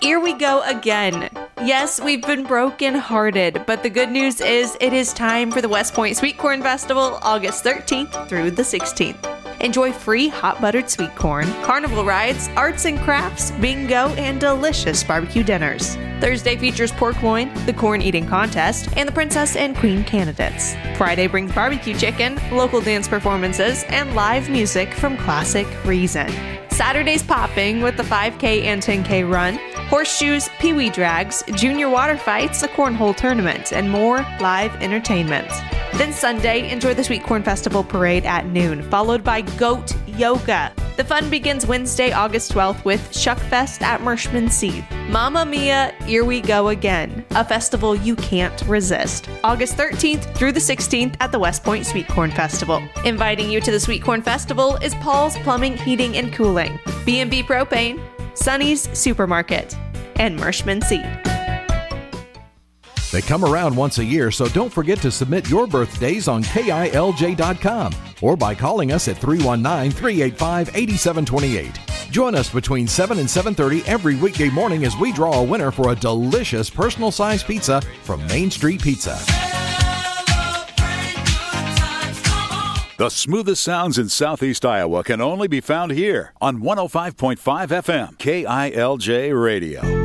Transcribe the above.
Here we go again. Yes, we've been broken-hearted, but the good news is it is time for the West Point Sweet Corn Festival, August 13th through the 16th. Enjoy free hot buttered sweet corn, carnival rides, arts and crafts, bingo, and delicious barbecue dinners. Thursday features pork loin, the corn eating contest, and the princess and queen candidates. Friday brings barbecue chicken, local dance performances, and live music from Classic Reason. Saturday's popping with the 5K and 10K run, horseshoes, pee-wee drags, junior water fights, a cornhole tournament, and more live entertainment. Then Sunday, enjoy the Sweet Corn Festival Parade at noon, followed by Goat Yoga. The fun begins Wednesday, August 12th with Shuckfest at Mershman Seed. Mamma Mia, here we go again. A festival you can't resist. August 13th through the 16th at the West Point Sweet Corn Festival. Inviting you to the Sweet Corn Festival is Paul's Plumbing, Heating, and Cooling, B&B Propane, Sonny's Supermarket, and Mershman Seed. They come around once a year, so don't forget to submit your birthdays on KILJ.com or by calling us at 319-385-8728. Join us between 7 and 7:30 every weekday morning as we draw a winner for a delicious personal-sized pizza from Main Street Pizza. The smoothest sounds in Southeast Iowa can only be found here on 105.5 FM, KILJ Radio.